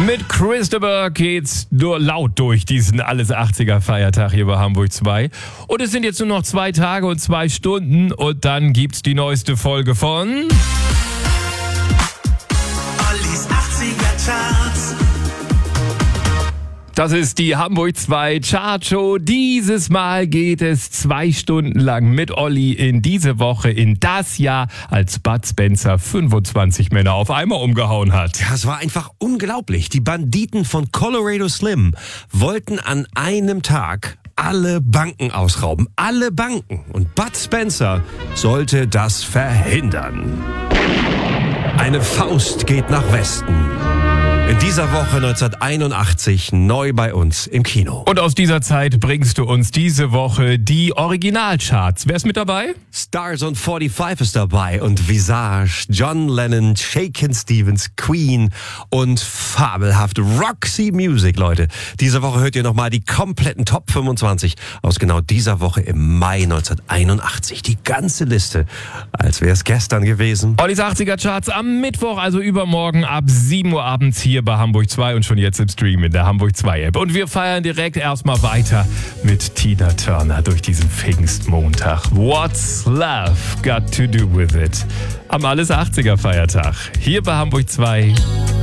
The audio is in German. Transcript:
Mit Christopher geht's nur laut durch diesen Alles 80er Feiertag hier bei Hamburg 2. Und es sind jetzt nur noch 2 Tage und 2 Stunden und dann gibt's die neueste Folge von Ollis 80er Charts. Das ist die Hamburg 2 Chartshow. Dieses Mal geht es 2 Stunden lang mit Olli in diese Woche, in das Jahr, als Bud Spencer 25 Männer auf einmal umgehauen hat. Ja, es war einfach unglaublich. Die Banditen von Colorado Slim wollten an einem Tag alle Banken ausrauben. Alle Banken. Und Bud Spencer sollte das verhindern. Eine Faust geht nach Westen. In dieser Woche 1981 neu bei uns im Kino. Und aus dieser Zeit bringst du uns diese Woche die Originalcharts. Wer ist mit dabei? Stars on 45 ist dabei und Visage, John Lennon, Shakin' Stevens, Queen und fabelhaft Roxy Music, Leute. Diese Woche hört ihr nochmal die kompletten Top 25 aus genau dieser Woche im Mai 1981. Die ganze Liste, als wäre es gestern gewesen. Ollis 80er Charts am Mittwoch, also übermorgen ab 7 Uhr abends hier bei Hamburg 2 und schon jetzt im Stream in der Hamburg 2 App. Und wir feiern direkt erstmal weiter mit Tina Turner durch diesen Pfingstmontag. What's Love Got to Do With It? Am Alles 80er Feiertag hier bei Hamburg 2.